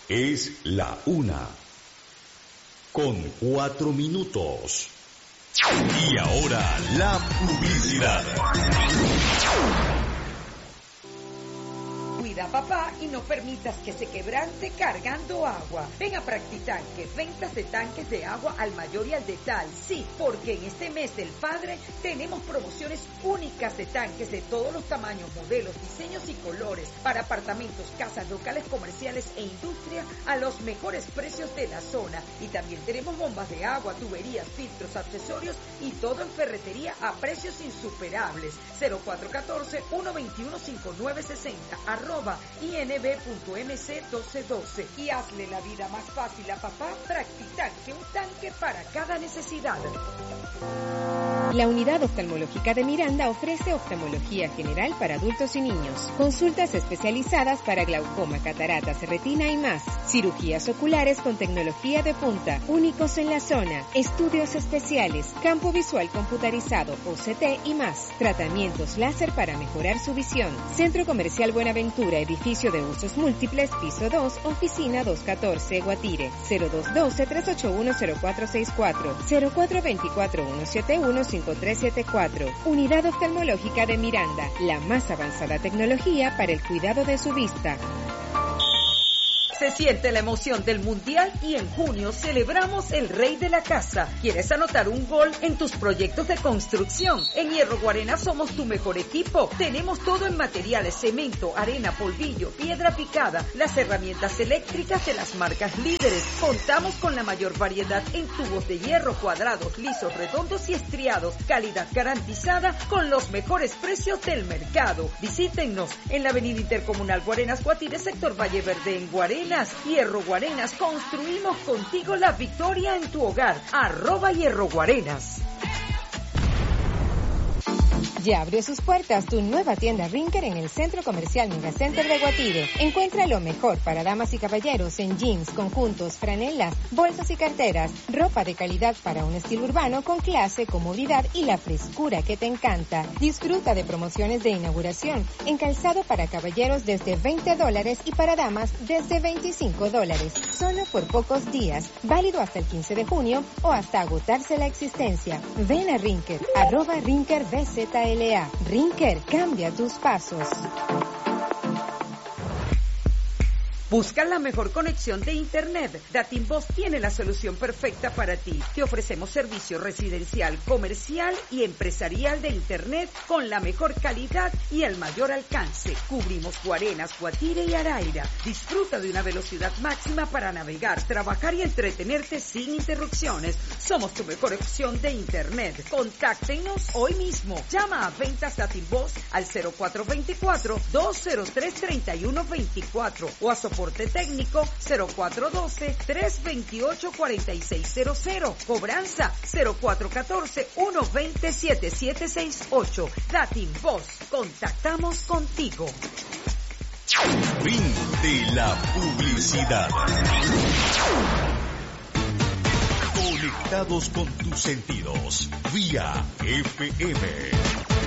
Es la 1:04. Y ahora la publicidad. Cuida papá y no permitas que se quebrante cargando agua. Ven a Practitanque, ventas de tanques de agua al mayor y al detal. Sí, porque en este mes del padre tenemos promociones únicas de tanques de todos los tamaños, modelos, diseños y colores para apartamentos, casas, locales comerciales e industria a los mejores precios de la zona. Y también tenemos bombas de agua, tuberías, filtros, accesorios y todo en ferretería a precios insuperables. 0414-121-5960 @inb.mc1212 y hazle la vida más fácil a papá. Practitanque, un tanque para cada necesidad. La Unidad Oftalmológica de Miranda ofrece oftalmología general para adultos y niños, consultas especializadas para glaucoma, cataratas, retina y más, cirugías oculares con tecnología de punta, únicos en la zona, estudios especiales, campo visual computarizado, OCT y más, tratamientos láser para mejorar su visión. Centro Comercial Buenaventura, edificio de usos múltiples, piso 2, oficina 214, Guatire, 0212-381-0464, 0424-171-5374. Unidad Oftalmológica de Miranda, la más avanzada tecnología para el cuidado de su vista. Se siente la emoción del Mundial y en junio celebramos el Rey de la Casa. ¿Quieres anotar un gol en tus proyectos de construcción? En Hierro Guarena somos tu mejor equipo. Tenemos todo en materiales, cemento, arena, polvillo, piedra picada, las herramientas eléctricas de las marcas líderes. Contamos con la mayor variedad en tubos de hierro, cuadrados, lisos, redondos y estriados. Calidad garantizada con los mejores precios del mercado. Visítennos en la avenida Intercomunal Guarenas Guatire, sector Valle Verde en Guarenas. Hierro Guarenas, construimos contigo la victoria en tu hogar. @Hierro Guarenas. Ya abrió sus puertas tu nueva tienda Rinker en el Centro Comercial Megacenter de Guatire. Encuentra lo mejor para damas y caballeros en jeans, conjuntos, franelas, bolsas y carteras, ropa de calidad para un estilo urbano con clase, comodidad y la frescura que te encanta. Disfruta de promociones de inauguración en calzado para caballeros desde $20 y para damas desde $25. Solo por pocos días, válido hasta el 15 de junio o hasta agotarse la existencia. Ven a Rinker, @RinkerBZLA. Rinker, cambia tus pasos. Busca la mejor conexión de Internet. Datimvoz tiene la solución perfecta para ti. Te ofrecemos servicio residencial, comercial y empresarial de Internet con la mejor calidad y el mayor alcance. Cubrimos Guarenas, Guatire y Araira. Disfruta de una velocidad máxima para navegar, trabajar y entretenerte sin interrupciones. Somos tu mejor opción de Internet. Contáctenos hoy mismo. Llama a Ventas Datimvoz al 0424-203-3124 o a soporte técnico 0412-328-4600. Cobranza 0414-120-7768. Datimvoz, contactamos contigo. Fin de la publicidad. Conectados con tus sentidos vía FM.